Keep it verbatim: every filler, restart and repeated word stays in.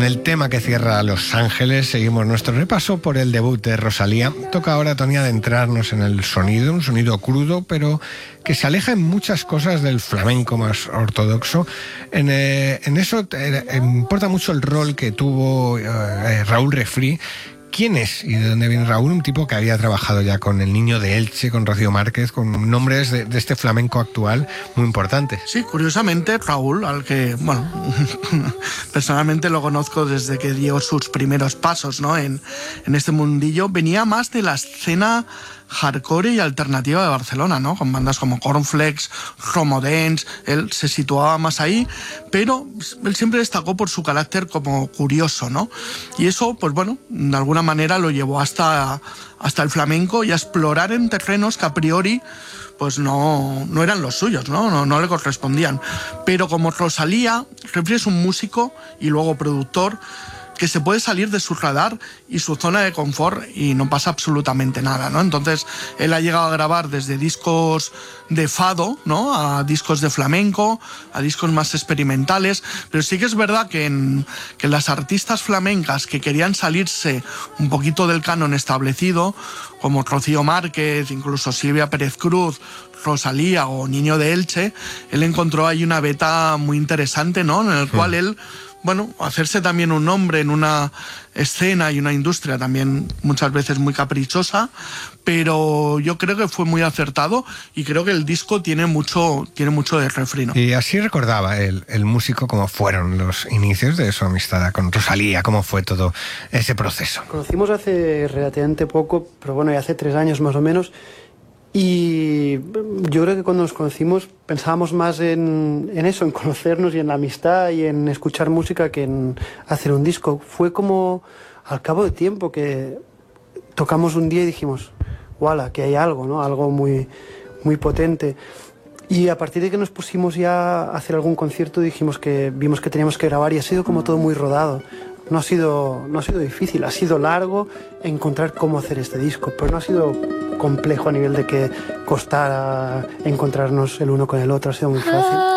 el tema que cierra Los Ángeles seguimos nuestro repaso por el debut de Rosalía. Toca ahora, Tony, adentrarnos en el sonido, un sonido crudo, pero que se aleja en muchas cosas del flamenco más ortodoxo. En, eh, en eso eh, importa mucho el rol que tuvo eh, Raúl Refri. ¿Quién es y de dónde viene Raúl? Un tipo que había trabajado ya con El Niño de Elche, con Rocío Márquez, con nombres de, de este flamenco actual muy importantes. Sí, curiosamente Raúl, al que, bueno, personalmente lo conozco desde que dio sus primeros pasos, ¿no? en, en este mundillo, venía más de la escena hardcore y alternativa de Barcelona, ¿no? Con bandas como Cornflakes, Romodance, él se situaba más ahí, pero él siempre destacó por su carácter como curioso, ¿no? Y eso, pues bueno, de alguna manera lo llevó hasta, hasta el flamenco y a explorar en terrenos que a priori pues no, no eran los suyos, ¿no? No, no le correspondían. Pero como Rosalía, Refri es un músico y luego productor que se puede salir de su radar y su zona de confort y no pasa absolutamente nada, ¿no? Entonces, él ha llegado a grabar desde discos de fado, ¿no? A discos de flamenco, a discos más experimentales, pero sí que es verdad que, en, que las artistas flamencas que querían salirse un poquito del canon establecido, como Rocío Márquez, incluso Silvia Pérez Cruz, Rosalía o Niño de Elche, él encontró ahí una beta muy interesante, ¿no? En el cual él, bueno, hacerse también un nombre en una escena y una industria también muchas veces muy caprichosa, pero yo creo que fue muy acertado y creo que el disco tiene mucho, tiene mucho de Refri, ¿no? Y así recordaba el, el músico cómo fueron los inicios de su amistad con Rosalía, cómo fue todo ese proceso. Conocimos hace relativamente poco, pero bueno, ya hace tres años más o menos. Y yo creo que cuando nos conocimos pensábamos más en, en eso, en conocernos y en la amistad y en escuchar música que en hacer un disco. Fue como al cabo de tiempo que tocamos un día y dijimos, ¡wala!, que hay algo, ¿no? Algo muy, muy potente. Y a partir de que nos pusimos ya a hacer algún concierto dijimos que vimos que teníamos que grabar y ha sido como todo muy rodado. No ha sido, no ha sido difícil, ha sido largo encontrar cómo hacer este disco, pero no ha sido complejo a nivel de que costara encontrarnos el uno con el otro, ha sido muy fácil.